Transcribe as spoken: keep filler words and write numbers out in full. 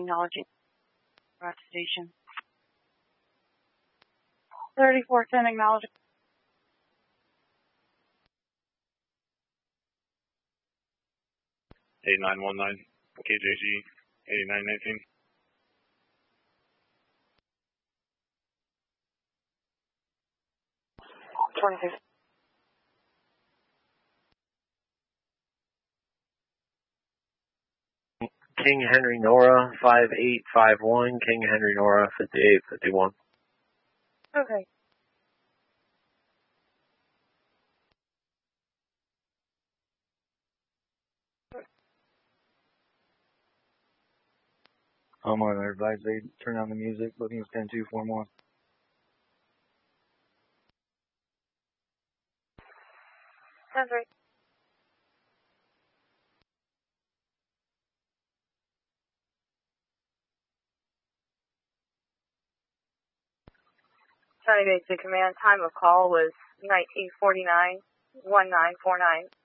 Acknowledging. Route station. thirty-four ten acknowledging. eight nine one nine, K J G, eighty-nine nineteen. twenty-six. King Henry Nora, five eight five one, King Henry Nora, fifty-eight fifty-one. Okay. I'm on their advice they turn on the music, bookings ten two four one. ten three. Sunny Bay to command, time of call was nineteen forty-nine, nineteen forty-nine.